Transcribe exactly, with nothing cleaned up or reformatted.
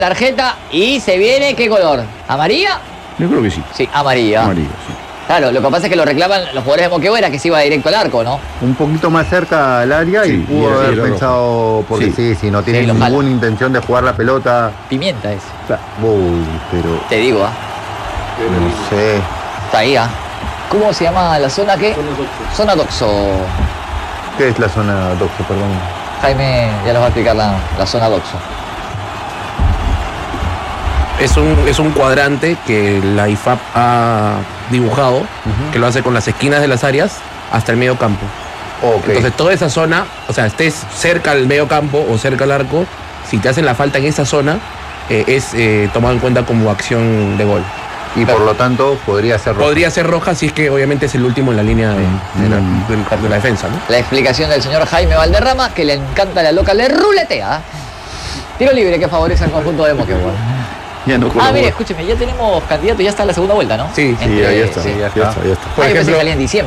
Tarjeta y se viene, ¿qué color? ¿Amarilla? Yo creo que sí. Sí, amarilla. Amarilla, sí. Claro, lo que pasa es que lo reclaman los jugadores de Moquegua era que se iba directo al arco, ¿no? Un poquito más cerca al área Sí, y pudo y era- haber y era pensado, porque Sí. sí, si no tiene Sí, lo ninguna jala. intención de jugar la pelota. Pimienta es. Uy, pero Te digo, ¿ah? no sé. Está ahí, ¿ah? ¿Cómo se llama la zona qué? Zona Doxo. ¿Qué es la zona doxo, perdón? Jaime ya nos va a explicar la, la zona Doxo. Es un, es un cuadrante que la I F A P ha dibujado, uh-huh. que lo hace con las esquinas de las áreas hasta el medio campo. Okay. Entonces toda esa zona, o sea, estés cerca al medio campo o cerca al arco, si te hacen la falta en esa zona, eh, es eh, tomado en cuenta como acción de gol. Y Claro. por lo tanto podría ser roja. Podría ser roja si es que obviamente es el último en la línea de, de, la, de, de la defensa, ¿no? La explicación del señor Jaime Valderrama, que le encanta la loca, le ruletea. Tiro libre que favorece al conjunto de Moquegua. Ya no Ah, colabora. mire, escúcheme, ya tenemos candidato, ya está la segunda vuelta, ¿no? Sí, Sí, Entre- ahí está, sí. ya Ya está. está, ya está. Ah, Por yo pensé que ejemplo, salía en diciembre.